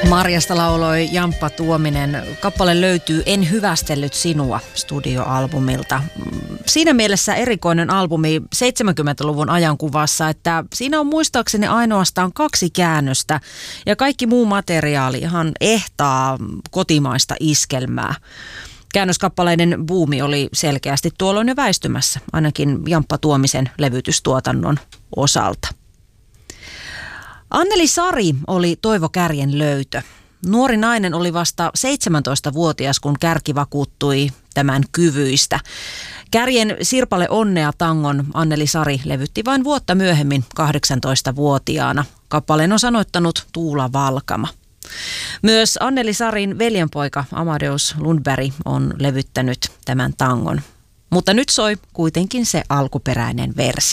Marjasta lauloi Jamppa Tuominen. Kappale löytyy En hyvästellyt sinua -studioalbumilta. Siinä mielessä erikoinen albumi 70-luvun ajankuvassa, että siinä on muistaakseni ainoastaan 2 käännöstä ja kaikki muu materiaali ihan ehtaa kotimaista iskelmää. Käännöskappaleiden buumi oli selkeästi tuolloin jo väistymässä, ainakin Jamppa Tuomisen levytystuotannon osalta. Anneli Sari oli Toivo Kärjen löytö. Nuori nainen oli vasta 17-vuotias, kun Kärki vakuuttui tämän kyvyistä. Kärjen Sirpale onnea -tangon Anneli Sari levytti vain vuotta myöhemmin 18-vuotiaana. Kappaleen on sanoittanut Tuula Valkama. Myös Anneli Sarin veljenpoika Amadeus Lundberg on levyttänyt tämän tangon. Mutta nyt soi kuitenkin se alkuperäinen versio.